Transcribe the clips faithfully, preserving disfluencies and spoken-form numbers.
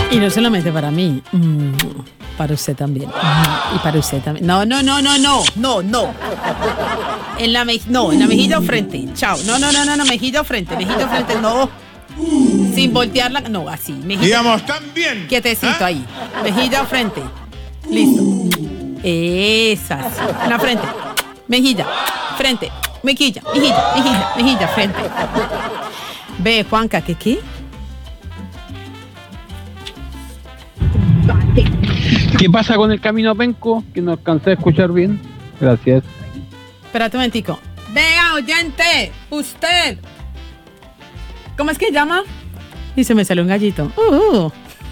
Y no solamente para mí, mm, para usted también. Mm, y para usted también. No, no, no, no, no, no, no. En la mejilla, no, en la mejilla o frente. Chao. No, no, no, no, no, mejilla o frente, mejilla o frente, no. Sin voltearla, no, así. Mejilla. Digamos, también. Quietecito ¿Ah? ahí. Mejilla o frente. Listo. Esa, sí. En la frente. Mejilla, frente. Mejilla, mejilla, mejilla, mejilla, frente. Ve, Juanca, ¿qué qué? ¿Qué pasa con el camino a Penco? Que no alcancé a escuchar bien. Gracias. Espérate un momentico. Vea, oyente, usted. ¿Cómo es que llama? Y se me salió un gallito. Uh.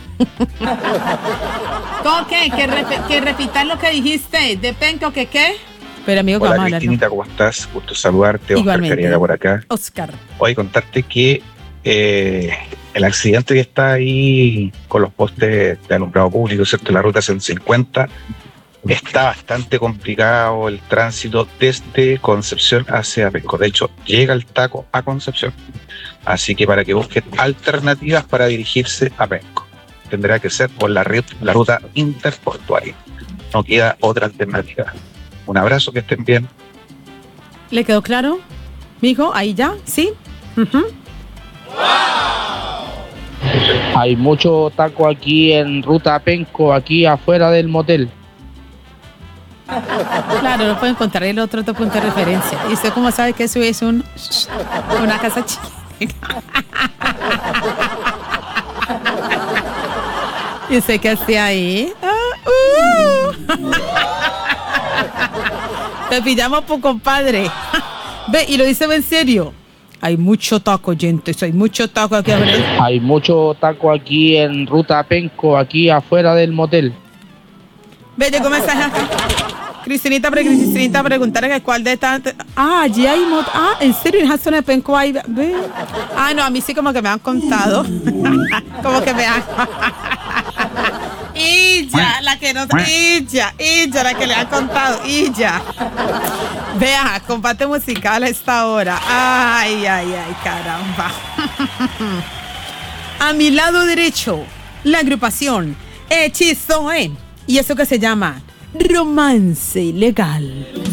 ¿Cómo qué? Que, rep- que repitas lo que dijiste. ¿De Penco que qué? Pero amigo, que Hola, vamos a hablar, Cristinita, ¿cómo estás? Gusto saludarte, Oscar Igualmente. Cariaga por acá. Oscar. Hoy contarte que eh, el accidente que está ahí con los postes de alumbrado público, ¿cierto? La ruta ciento cincuenta, está bastante complicado el tránsito desde Concepción hacia Penco. De hecho, llega el taco a Concepción. Así que para que busquen alternativas para dirigirse a Penco, tendrá que ser por la, red, la ruta interportuaria. No queda otra alternativa. Un abrazo, que estén bien. ¿Le quedó claro? Mijo, ahí ya, ¿sí? Uh-huh. Hay mucho taco aquí en ruta Penco, aquí afuera del motel. Claro, no pueden encontrar el otro, otro punto de referencia. ¿Y usted cómo sabe que eso es un, una casa chiquita? ¿Y usted qué hacía ahí? Ah, uh. Te pillamos por compadre. Ve, y lo dice en serio. Hay mucho taco, oyentes, hay mucho taco aquí afuera. Hay mucho taco aquí en ruta Penco, aquí afuera del motel. Ve, llegó mensaje acá. Cristinita, pre- Cristinita preguntar que cuál de tantas. Ah, allí hay mot. Ah, en serio, en esa zona de Penco hay. Ve. Ah, no, a mí sí como que me han contado. Como que me han. Y ya, la que no. Y ya, y ya, la que le han contado. Y ya. Vea, combate musical a esta hora. Ay, ay, ay, caramba. A mi lado derecho, la agrupación Hechizo E. Y eso que se llama Romance Ilegal.